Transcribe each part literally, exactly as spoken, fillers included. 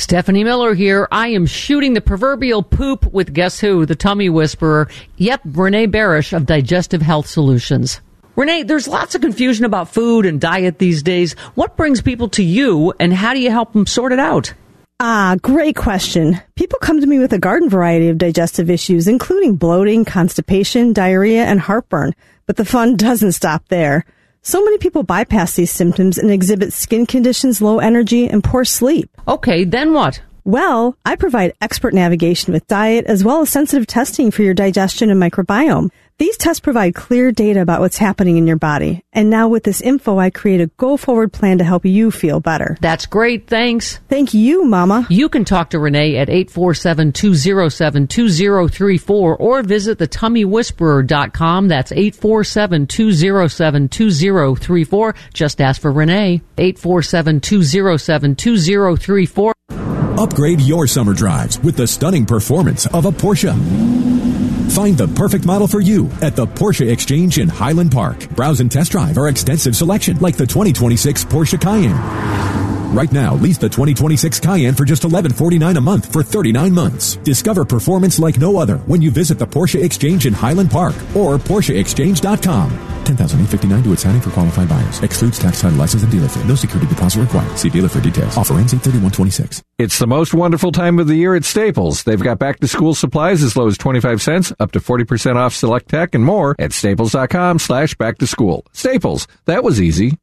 Stephanie Miller here. I am shooting the proverbial poop with guess who? The tummy whisperer. Yep, Renee Barish of Digestive Health Solutions. Renee, there's lots of confusion about food and diet these days. What brings people to you, and how do you help them sort it out? Ah, great question. People come to me with a garden variety of digestive issues, including bloating, constipation, diarrhea, and heartburn. But the fun doesn't stop there. So many people bypass these symptoms and exhibit skin conditions, low energy, and poor sleep. Okay, then what? Well, I provide expert navigation with diet as well as sensitive testing for your digestion and microbiome. These tests provide clear data about what's happening in your body. And now with this info, I create a go-forward plan to help you feel better. That's great. Thanks. Thank you, Mama. You can talk to Renee at eight four seven, two oh seven, two oh three four or visit the tummy whisperer dot com. That's eight four seven, two oh seven, two oh three four. Just ask for Renee. eight four seven, two oh seven, two oh three four. Upgrade your summer drives with the stunning performance of a Porsche. Find the perfect model for you at the Porsche Exchange in Highland Park. Browse and test drive our extensive selection like the twenty twenty-six Porsche Cayenne. Right now, lease the twenty twenty-six Cayenne for just eleven forty-nine a month for thirty-nine months. Discover performance like no other when you visit the Porsche Exchange in Highland Park or Porsche Exchange dot com. ten thousand eight hundred fifty-nine to its signing for qualified buyers. Excludes tax, title, license, and dealer fee. No security deposit required. See dealer for details. Offer ends eight thirty-one twenty-six. It's the most wonderful time of the year at Staples. They've got back-to-school supplies as low as twenty-five cents, up to forty percent off select tech, and more at staples dot com slash back to school. Staples. That was easy.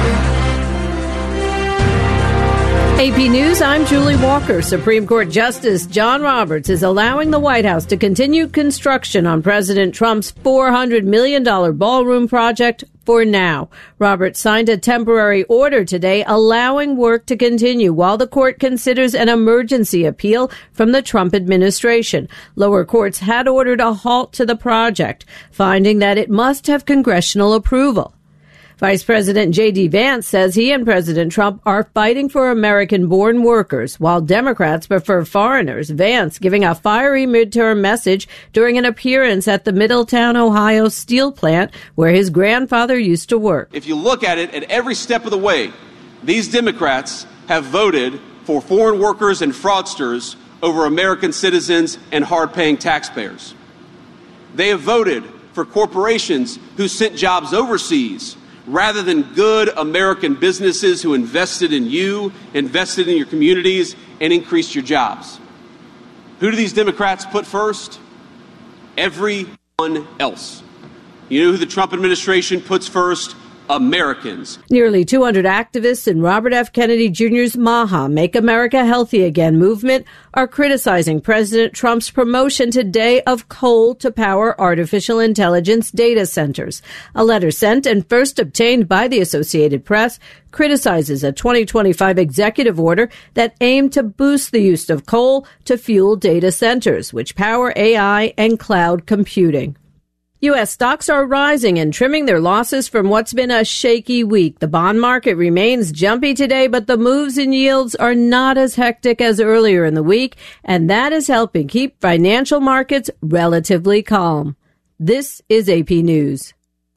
A P News, I'm Julie Walker. Supreme Court Justice John Roberts is allowing the White House to continue construction on President Trump's four hundred million dollars ballroom project for now. Roberts signed a temporary order today allowing work to continue while the court considers an emergency appeal from the Trump administration. Lower courts had ordered a halt to the project, finding that it must have congressional approval. Vice President J D. Vance says he and President Trump are fighting for American-born workers, while Democrats prefer foreigners. Vance giving a fiery midterm message during an appearance at the Middletown, Ohio steel plant where his grandfather used to work. If you look at it, at every step of the way, these Democrats have voted for foreign workers and fraudsters over American citizens and hard-paying taxpayers. They have voted for corporations who sent jobs overseas rather than good American businesses who invested in you, invested in your communities, and increased your jobs. Who do these Democrats put first? Everyone else. You know who the Trump administration puts first? Americans. Nearly two hundred activists in Robert F. Kennedy Junior's MAHA, Make America Healthy Again movement, are criticizing President Trump's promotion today of coal to power artificial intelligence data centers. A letter sent and first obtained by the Associated Press criticizes a twenty twenty-five executive order that aimed to boost the use of coal to fuel data centers, which power A I and cloud computing. U S stocks are rising and trimming their losses from what's been a shaky week. The bond market remains jumpy today, but the moves in yields are not as hectic as earlier in the week, and that is helping keep financial markets relatively calm. This is A P News.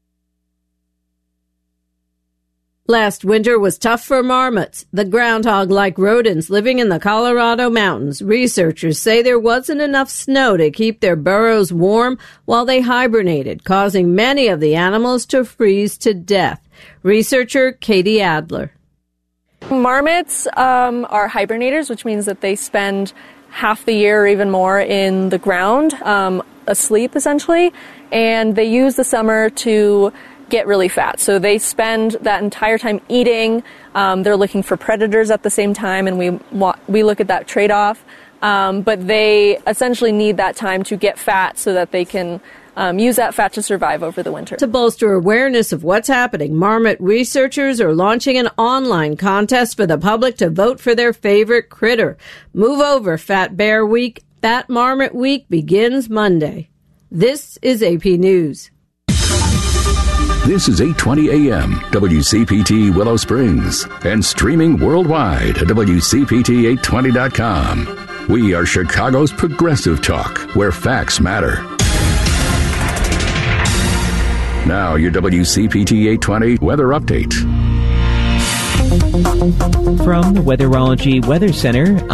Last winter was tough for marmots, the groundhog-like rodents living in the Colorado mountains. Researchers say there wasn't enough snow to keep their burrows warm while they hibernated, causing many of the animals to freeze to death. Researcher Katie Adler. Marmots um, are hibernators, which means that they spend half the year or even more in the ground, um, asleep essentially, and they use the summer to get really fat. So they spend that entire time eating. Um, they're looking for predators at the same time, and we wa- we look at that trade-off. Um, but they essentially need that time to get fat so that they can um, use that fat to survive over the winter. To bolster awareness of what's happening, marmot researchers are launching an online contest for the public to vote for their favorite critter. Move over, Fat Bear Week. Fat Marmot Week begins Monday. This is A P News. This is eight twenty A M, W C P T Willow Springs, and streaming worldwide at W C P T eight twenty dot com. We are Chicago's progressive talk, where facts matter. Now, your W C P T eight twenty weather update. From the Weatherology Weather Center,